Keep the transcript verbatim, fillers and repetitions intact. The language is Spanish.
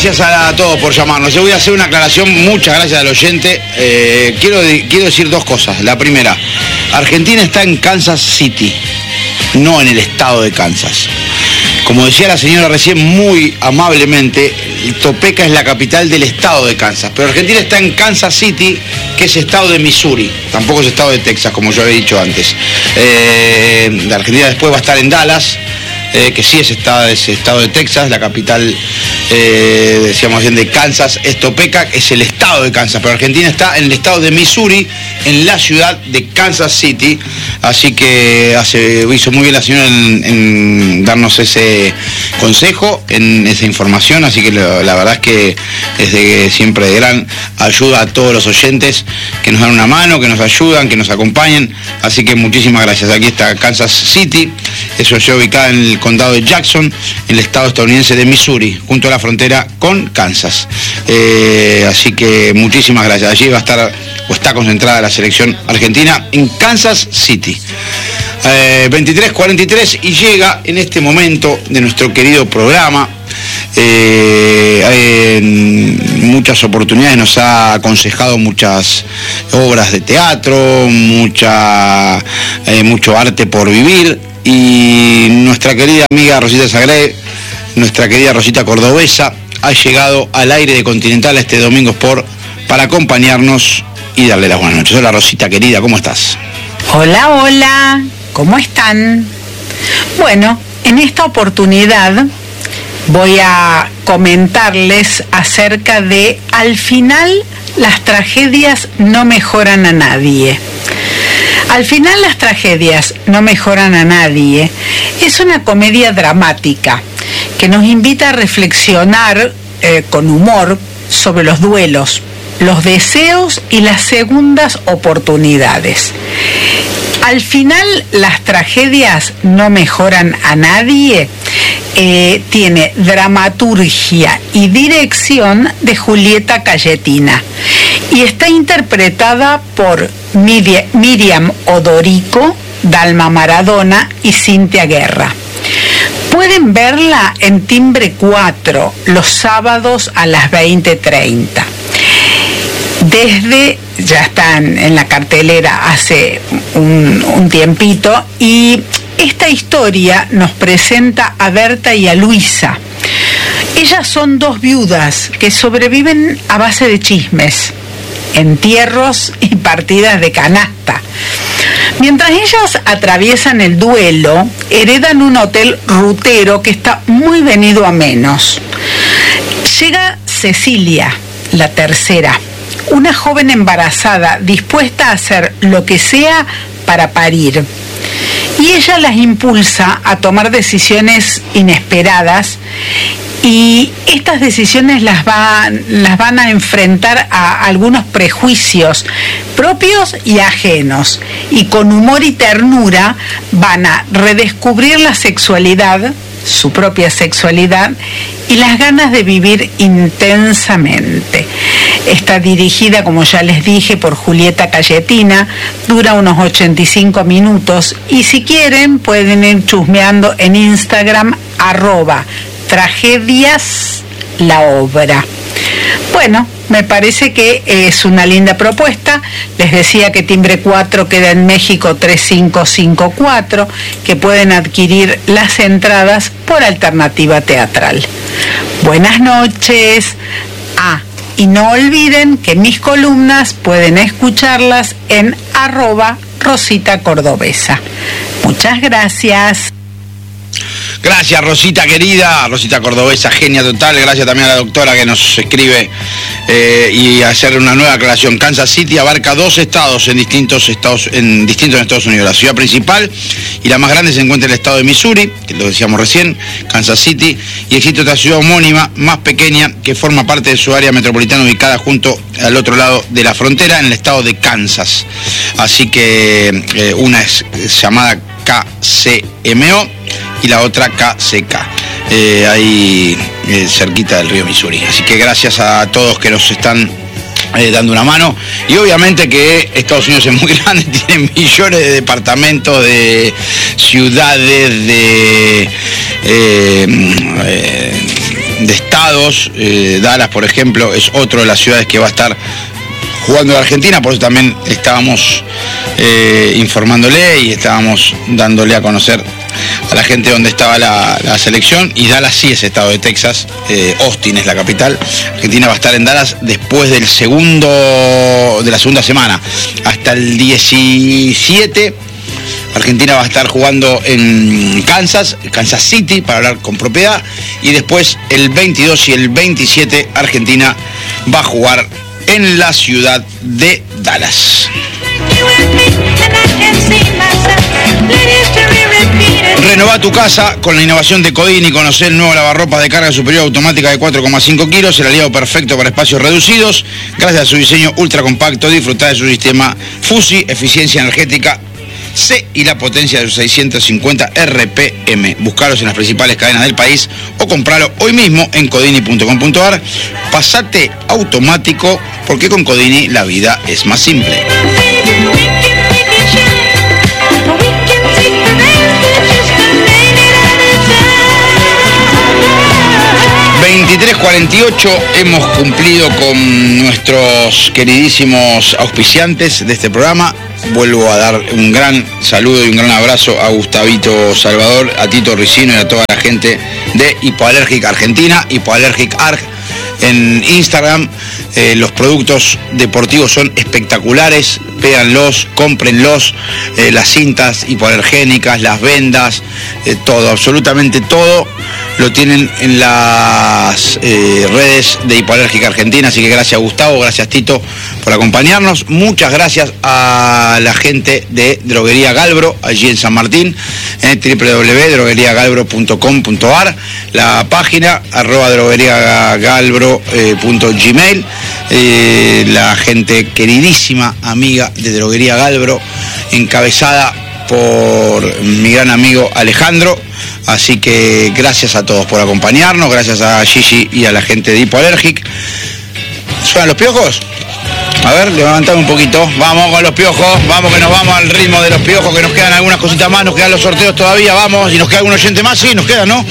gracias a todos por llamarnos. Yo voy a hacer una aclaración, muchas gracias al oyente. Eh, quiero, quiero decir dos cosas. La primera, Argentina está en Kansas City, no en el estado de Kansas. Como decía la señora recién muy amablemente, Topeka es la capital del estado de Kansas, pero Argentina está en Kansas City, que es estado de Missouri, tampoco es estado de Texas, como yo había dicho antes. Eh, la Argentina después va a estar en Dallas, eh, que sí es estado, es estado de Texas, la capital, eh, decíamos bien, de Kansas es Topeka, es el estado de Kansas, pero Argentina está en el estado de Missouri, en la ciudad de Kansas City, así que hace, hizo muy bien la señora en, en darnos ese consejo, en esa información, así que lo, la verdad es que es de siempre de gran ayuda a todos los oyentes que nos dan una mano, que nos ayudan, que nos acompañan, así que muchísimas gracias. Aquí está Kansas City, eso está ubicada en el condado de Jackson, en el estado estadounidense de Missouri, junto a la frontera con Kansas. Eh, así que muchísimas gracias. Allí va a estar o está concentrada la selección argentina en Kansas City. Eh, veintitrés cuarenta y tres y llega en este momento de nuestro querido programa. Eh, en muchas oportunidades nos ha aconsejado muchas obras de teatro, mucha, eh, mucho arte por vivir, y nuestra querida amiga Rosita Sagré, nuestra querida Rosita Cordobesa, ha llegado al aire de Continental este domingo Sport para acompañarnos y darle las buenas noches. Hola Rosita querida, ¿cómo estás? Hola, hola, ¿cómo están? Bueno, en esta oportunidad voy a comentarles acerca de al final las tragedias no mejoran a nadie. Al final las tragedias no mejoran a nadie. Es una comedia dramática que nos invita a reflexionar eh, con humor sobre los duelos, los deseos y las segundas oportunidades. Al final las tragedias no mejoran a nadie. Eh, tiene dramaturgia y dirección de Julieta Cayetina y está interpretada por Miriam Odorico, Dalma Maradona y Cintia Guerra. Pueden verla en Timbre cuatro los sábados a las veinte treinta. Desde, ya están en la cartelera hace un, un tiempito, y esta historia nos presenta a Berta y a Luisa. Ellas son dos viudas que sobreviven a base de chismes, entierros y partidas de canasta. Mientras ellas atraviesan el duelo, heredan un hotel rutero que está muy venido a menos. Llega Cecilia, la tercera, una joven embarazada dispuesta a hacer lo que sea para parir. Y ella las impulsa a tomar decisiones inesperadas, y estas decisiones las, va, las van a enfrentar a algunos prejuicios propios y ajenos, y con humor y ternura van a redescubrir la sexualidad, su propia sexualidad, y las ganas de vivir intensamente. Está dirigida, como ya les dije, por Julieta Cayetina, dura unos ochenta y cinco minutos, y si quieren pueden ir chusmeando en Instagram, arroba tragedias la obra. Bueno, me parece que es una linda propuesta. Les decía que Timbre cuatro queda en México tres cinco cinco cuatro, que pueden adquirir las entradas por Alternativa Teatral. Buenas noches. Ah, y no olviden que mis columnas pueden escucharlas en arroba Rosita Cordobesa. Muchas gracias. Gracias Rosita querida, Rosita Cordobesa, genia total. Gracias también a la doctora que nos escribe eh, y hacer una nueva aclaración. Kansas City abarca dos estados en distintos estados en distintos Estados Unidos. La ciudad principal y la más grande se encuentra en el estado de Missouri, que lo decíamos recién, Kansas City, y existe otra ciudad homónima más pequeña que forma parte de su área metropolitana ubicada junto al otro lado de la frontera en el estado de Kansas. Así que eh, una es llamada K C M O y la otra K C K, eh, ahí eh, cerquita del río Missouri. Así que gracias a todos que nos están eh, dando una mano, y obviamente que Estados Unidos es muy grande, tiene millones de departamentos, de ciudades, de eh, eh, de estados. Eh, Dallas, por ejemplo, es otro de las ciudades que va a estar jugando en Argentina, por eso también estábamos eh, informándole y estábamos dándole a conocer a la gente dónde estaba la, la selección. Y Dallas sí es estado de Texas, eh, Austin es la capital. Argentina va a estar en Dallas después del segundo, de la segunda semana, hasta el diecisiete. Argentina va a estar jugando en Kansas, Kansas City, para hablar con propiedad, y después el veintidós y el veintisiete Argentina va a jugar en la ciudad de Dallas. Renová tu casa con la innovación de Codini. Conocé el nuevo lavarropas de carga superior automática de cuatro coma cinco kilos, el aliado perfecto para espacios reducidos. Gracias a su diseño ultra compacto, disfrutá de su sistema Fusi, eficiencia energética C y la potencia de sus seiscientos cincuenta R P M. Buscalos en las principales cadenas del país o compralo hoy mismo en codini punto com punto ar. Pasate automático, porque con Codini la vida es más simple. veintitrés cuarenta y ocho, hemos cumplido con nuestros queridísimos auspiciantes de este programa. Vuelvo a dar un gran saludo y un gran abrazo a Gustavito Salvador, a Tito Ricino y a toda la gente de Hipoalérgica Argentina, Hipoalérgic Arg en Instagram. Eh, los productos deportivos son espectaculares, véanlos, cómprenlos, eh, las cintas hipoalergénicas, las vendas, eh, todo, absolutamente todo lo tienen en las eh, redes de Hipoalérgica Argentina. Así que gracias Gustavo, gracias Tito por acompañarnos. Muchas gracias a la gente de Droguería Galbro, allí en San Martín, en doble u doble u doble u punto droguería galbro punto com punto ar, la página arroba drogueriagalbro punto gmail, eh, la gente queridísima amiga de Droguería Galbro, encabezada por mi gran amigo Alejandro. Así que gracias a todos por acompañarnos, gracias a Gigi y a la gente de Hipoalérgic. ¿Suenan los piojos? A ver, levantame un poquito. Vamos con los piojos, vamos que nos vamos al ritmo de los piojos, que nos quedan algunas cositas más, nos quedan los sorteos todavía, vamos, y nos queda algún oyente más, sí, nos queda, ¿no?